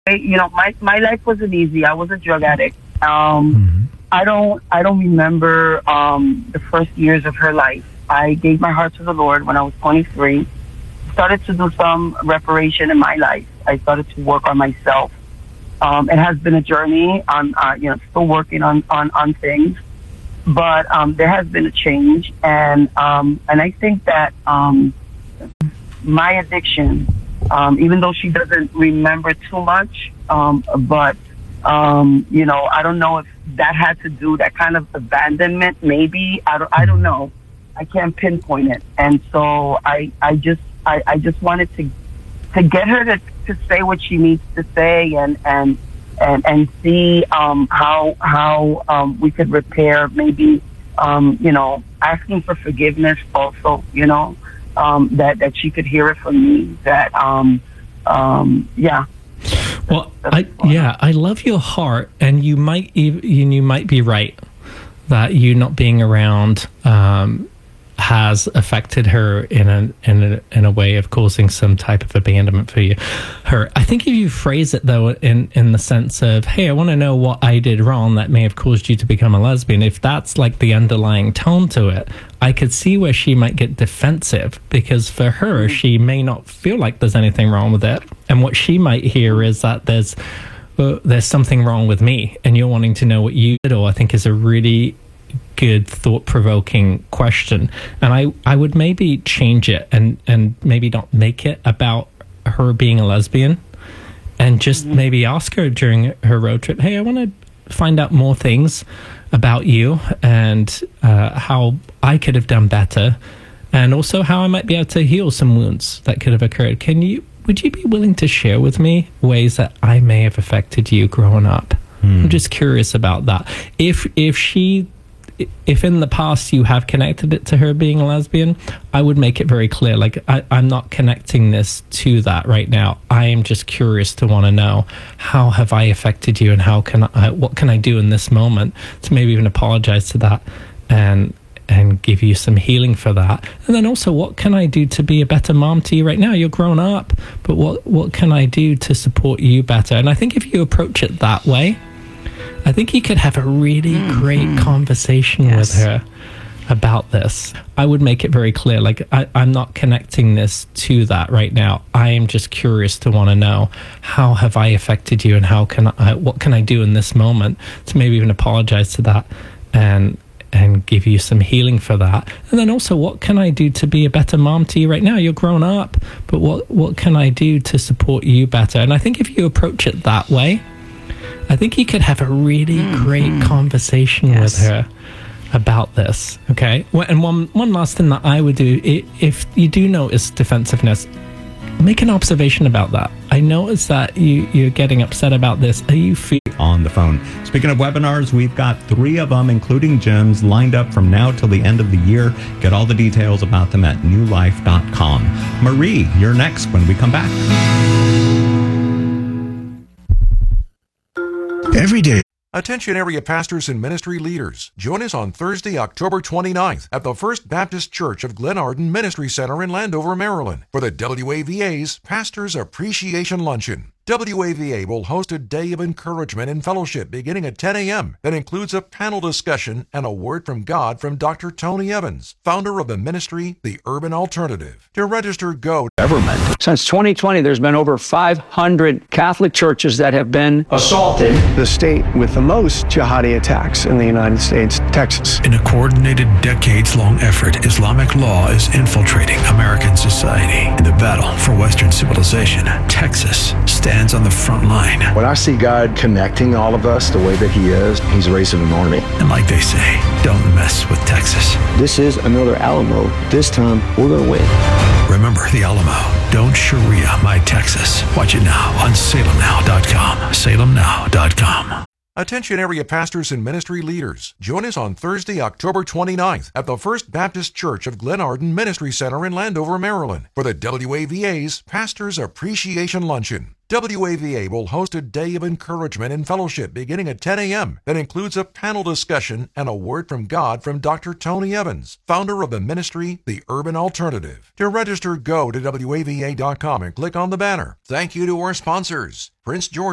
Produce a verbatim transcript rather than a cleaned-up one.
You know, my, my life wasn't easy. I was a drug addict. Um, Mm-hmm. I don't I don't remember um, the first years of her life. I gave my heart to the Lord when I was twenty-three. Started to do some reparation in my life. I started to work on myself. Um, it has been a journey. I'm uh, you know still working on, on, on things, but um, there has been a change, and um, and I think that um, my addiction, um, even though she doesn't remember too much, um, but um, you know I don't know if that had to do that kind of abandonment. Maybe I don't. I don't know. I can't pinpoint it, and so I I just I, I just wanted to to get her to, to say what she needs to say, and and and, and see um, how how um, we could repair. Maybe um, you know asking for forgiveness also. You know um, that that she could hear it from me. That um, um, yeah. Well, I, yeah, I love your heart, and you might even, you might be right that you not being around um, has affected her in a in a in a way of causing some type of abandonment for you. Her, I think if you phrase it though in in the sense of, hey, I want to know what I did wrong that may have caused you to become a lesbian. If that's like the underlying tone to it, I could see where she might get defensive, because for her, she may not feel like there's anything wrong with it. And what she might hear is that there's well, there's something wrong with me, and you're wanting to know what you did. Or I think is a really good, thought-provoking question. And I, I would maybe change it and, and maybe not make it about her being a lesbian, and just mm-hmm. maybe ask her during her road trip, hey, I want to find out more things about you, and uh, how I could have done better, and also how I might be able to heal some wounds that could have occurred. Can you, would you be willing to share with me ways that I may have affected you growing up? Mm. I'm just curious about that. If if she, if in the past you have connected it to her being a lesbian, I would make it very clear, like, I, I'm not connecting this to that right now. I am just curious to want to know, how have I affected you, and how can I, what can I do in this moment to maybe even apologize to that, and and give you some healing for that. And then also, what can I do to be a better mom to you right now? You're grown up, but what, what can I do to support you better? And I think if you approach it that way, I think you could have a really mm-hmm. great conversation yes. with her about this. I would make it very clear, like, I, I'm not connecting this to that right now. I am just curious to want to know, how have I affected you, and how can I, what can I do in this moment to maybe even apologize to that, and and give you some healing for that. And then also, what can I do to be a better mom to you right now? You're grown up, but what, what can I do to support you better? And I think if you approach it that way, I think you could have a really mm-hmm. great conversation yes. with her about this, okay? And one, one last thing that I would do, if you do notice defensiveness, make an observation about that. I notice that you, you're getting upset about this. Are you feeling on the phone? Speaking of webinars, we've got three of them, including Jim's, lined up from now till the end of the year. Get all the details about them at new life dot com. Marie, you're next when we come back. Every day. Attention area pastors and ministry leaders. Join us on Thursday, October twenty-ninth at the First Baptist Church of Glenarden Ministry Center in Landover, Maryland for the W A V A's Pastors Appreciation Luncheon. W A V A will host a day of encouragement and fellowship beginning at ten a.m. that includes a panel discussion and a word from God from Doctor Tony Evans, founder of the ministry, The Urban Alternative. To register, go to government. Since twenty twenty, there's been over five hundred Catholic churches that have been assaulted. The state with the most jihadi attacks in the United States, Texas. In a coordinated, decades-long effort, Islamic law is infiltrating American society. In the battle for Western civilization, Texas stands on the front line. When I see God connecting all of us the way that he is, he's raising an army. And like they say, don't mess with Texas. This is another Alamo. This time, we're going to win. Remember the Alamo. Don't Sharia my Texas. Watch it now on salem now dot com. salem now dot com. Attention area pastors and ministry leaders. Join us on Thursday, October twenty-ninth at the First Baptist Church of Glenarden Ministry Center in Landover, Maryland for the W A V A's Pastors Appreciation Luncheon. W A V A will host a day of encouragement and fellowship beginning at ten a.m. that includes a panel discussion and a word from God from Doctor Tony Evans, founder of the ministry, The Urban Alternative. To register, go to W A V A dot com and click on the banner. Thank you to our sponsors, Prince George